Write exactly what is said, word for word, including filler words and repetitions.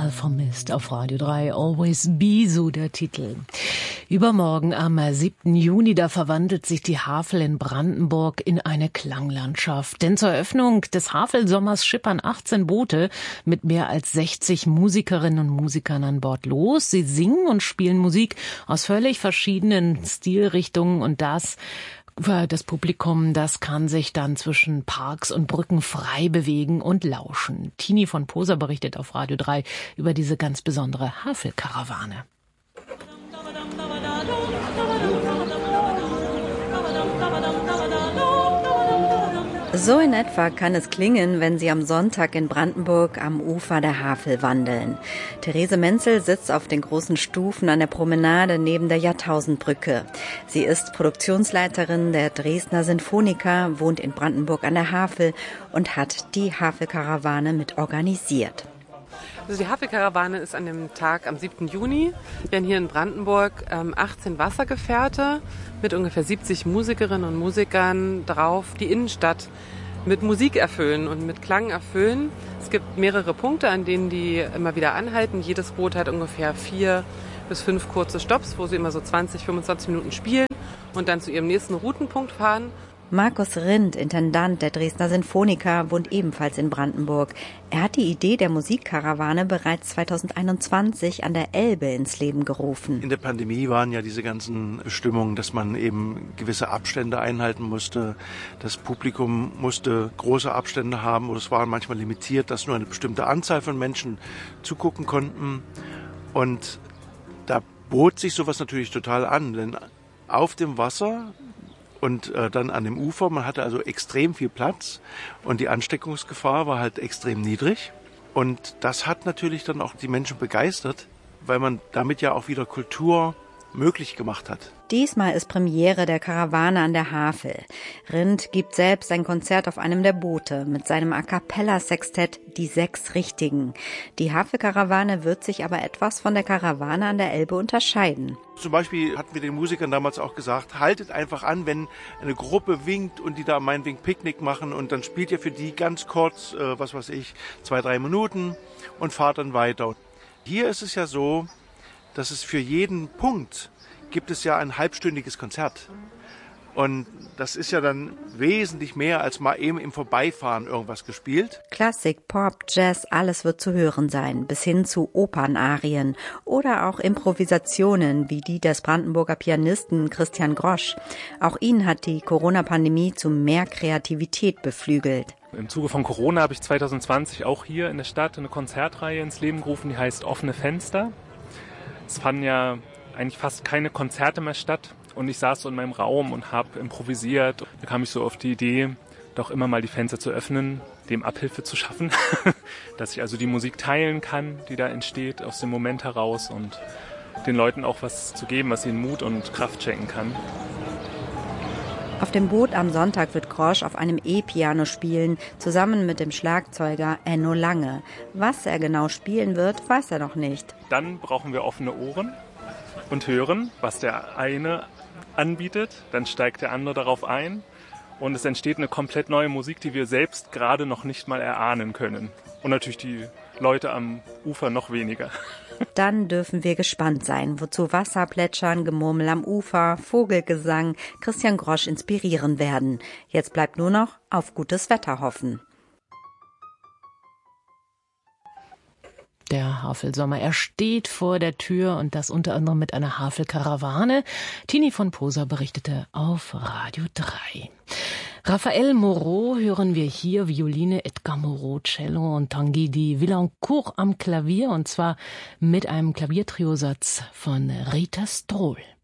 Alchemist auf Radio drei, Always Be, so der Titel. Übermorgen am siebten Juni, da verwandelt sich die Havel in Brandenburg in eine Klanglandschaft. Denn zur Eröffnung des Havelsommers schippern achtzehn Boote mit mehr als sechzig Musikerinnen und Musikern an Bord los. Sie singen und spielen Musik aus völlig verschiedenen Stilrichtungen und das Das Publikum, das kann sich dann zwischen Parks und Brücken frei bewegen und lauschen. Tini von Poser berichtet auf Radio drei über diese ganz besondere Havelkarawane. So in etwa kann es klingen, wenn Sie am Sonntag in Brandenburg am Ufer der Havel wandeln. Therese Menzel sitzt auf den großen Stufen an der Promenade neben der Jahrtausendbrücke. Sie ist Produktionsleiterin der Dresdner Sinfoniker, wohnt in Brandenburg an der Havel und hat die Havelkarawane mit organisiert. Also die Havelkarawane ist an dem Tag am siebten Juni. Wir haben hier in Brandenburg ähm, achtzehn Wassergefährte mit ungefähr siebzig Musikerinnen und Musikern drauf, die Innenstadt mit Musik erfüllen und mit Klang erfüllen. Es gibt mehrere Punkte, an denen die immer wieder anhalten. Jedes Boot hat ungefähr vier bis fünf kurze Stopps, wo sie immer so zwanzig, fünfundzwanzig Minuten spielen und dann zu ihrem nächsten Routenpunkt fahren. Markus Rindt, Intendant der Dresdner Sinfoniker, wohnt ebenfalls in Brandenburg. Er hat die Idee der Musikkarawane bereits zweitausendeinundzwanzig an der Elbe ins Leben gerufen. In der Pandemie waren ja diese ganzen Bestimmungen, dass man eben gewisse Abstände einhalten musste. Das Publikum musste große Abstände haben oder es war manchmal limitiert, dass nur eine bestimmte Anzahl von Menschen zugucken konnten. Und da bot sich sowas natürlich total an, denn auf dem Wasser und äh, dann an dem Ufer, man hatte also extrem viel Platz und die Ansteckungsgefahr war halt extrem niedrig. Und das hat natürlich dann auch die Menschen begeistert, weil man damit ja auch wieder Kultur möglich gemacht hat. Diesmal ist Premiere der Karawane an der Havel. Rindt gibt selbst ein Konzert auf einem der Boote mit seinem A-cappella-Sextett Die Sechs Richtigen. Die Havelkarawane wird sich aber etwas von der Karawane an der Elbe unterscheiden. Zum Beispiel hatten wir den Musikern damals auch gesagt, haltet einfach an, wenn eine Gruppe winkt und die da meinetwegen Picknick machen und dann spielt ihr für die ganz kurz, äh, was weiß ich, zwei, drei Minuten und fahrt dann weiter. Hier ist es ja so, dass es für jeden Punkt gibt es ja ein halbstündiges Konzert. Und das ist ja dann wesentlich mehr als mal eben im Vorbeifahren irgendwas gespielt. Klassik, Pop, Jazz, alles wird zu hören sein, bis hin zu Opernarien oder auch Improvisationen wie die des Brandenburger Pianisten Christian Grosch. Auch ihn hat die Corona-Pandemie zu mehr Kreativität beflügelt. Im Zuge von Corona habe ich zwanzig zwanzig auch hier in der Stadt eine Konzertreihe ins Leben gerufen, die heißt Offene Fenster. Es fanden ja eigentlich fast keine Konzerte mehr statt und ich saß so in meinem Raum und habe improvisiert. Da kam ich so auf die Idee, doch immer mal die Fenster zu öffnen, dem Abhilfe zu schaffen, dass ich also die Musik teilen kann, die da entsteht aus dem Moment heraus und den Leuten auch was zu geben, was ihnen Mut und Kraft schenken kann. Auf dem Boot am Sonntag wird Grosch auf einem E-Piano spielen, zusammen mit dem Schlagzeuger Enno Lange. Was er genau spielen wird, weiß er noch nicht. Dann brauchen wir offene Ohren und hören, was der eine anbietet. Dann steigt der andere darauf ein und es entsteht eine komplett neue Musik, die wir selbst gerade noch nicht mal erahnen können. Und natürlich die Leute am Ufer noch weniger. Dann dürfen wir gespannt sein, wozu Wasserplätschern, Gemurmel am Ufer, Vogelgesang Christian Grosch inspirieren werden. Jetzt bleibt nur noch auf gutes Wetter hoffen. Der Havelsommer, er steht vor der Tür und das unter anderem mit einer Havelkarawane. Tini von Poser berichtete auf Radio drei. Raphael Moreau hören wir hier, Violine, Edgar Moreau, Cello und Tanguy de Villancourt am Klavier und zwar mit einem Klaviertriosatz von Rita Strohl.